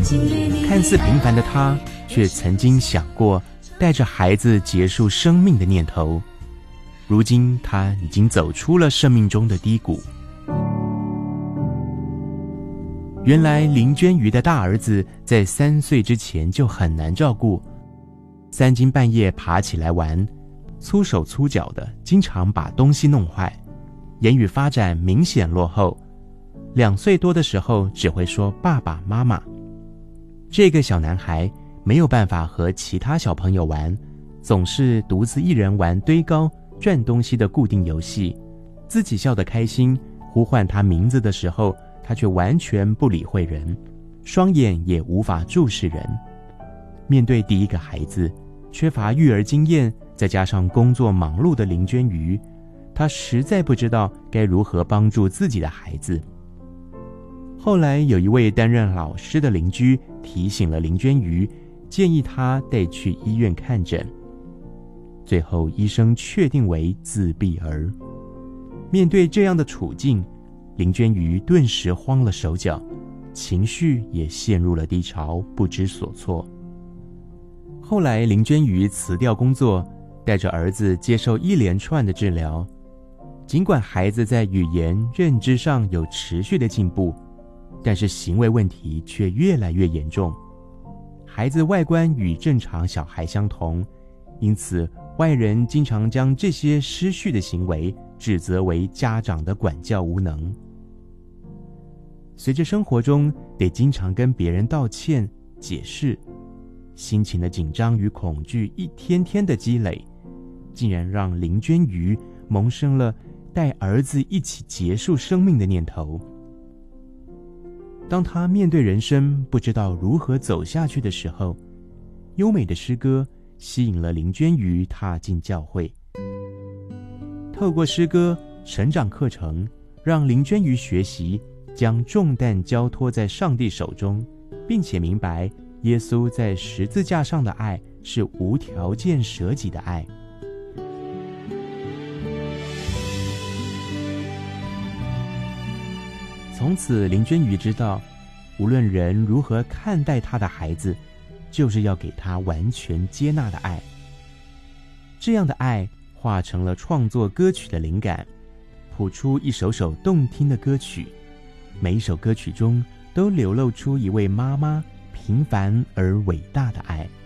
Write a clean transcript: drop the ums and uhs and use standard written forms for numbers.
看似平凡的他，却曾经想过带着孩子结束生命的念头。如今他已经走出了生命中的低谷。原来林娟瑜的大儿子在3岁之前就很难照顾，3更半夜爬起来玩，粗手粗脚的，经常把东西弄坏，言语发展明显落后。2岁多的时候只会说爸爸妈妈。这个小男孩没有办法和其他小朋友玩，总是独自一人玩堆高赚东西的固定游戏，自己笑得开心，呼唤他名字的时候，他却完全不理会人，双眼也无法注视人。面对第一个孩子，缺乏育儿经验，再加上工作忙碌的林娟瑜，她实在不知道该如何帮助自己的孩子。后来有一位担任老师的邻居提醒了林娟瑜，建议她带去医院看诊。最后医生确定为自闭儿。面对这样的处境，林娟瑜顿时慌了手脚，情绪也陷入了低潮，不知所措。后来林娟瑜辞掉工作，带着儿子接受一连串的治疗。尽管孩子在语言认知上有持续的进步，但是行为问题却越来越严重。孩子外观与正常小孩相同，因此外人经常将这些失序的行为指责为家长的管教无能。随着生活中得经常跟别人道歉解释，心情的紧张与恐惧一天天的积累，竟然让林娟瑜萌生了带儿子一起结束生命的念头。当他面对人生不知道如何走下去的时候，优美的诗歌吸引了林娟瑜踏进教会。透过诗歌成长课程，让林娟瑜学习将重担交托在上帝手中，并且明白耶稣在十字架上的爱是无条件舍己的爱。从此林娟瑜知道，无论人如何看待他的孩子，就是要给他完全接纳的爱。这样的爱化成了创作歌曲的灵感，谱出一首首动听的歌曲，每一首歌曲中都流露出一位妈妈平凡而伟大的爱。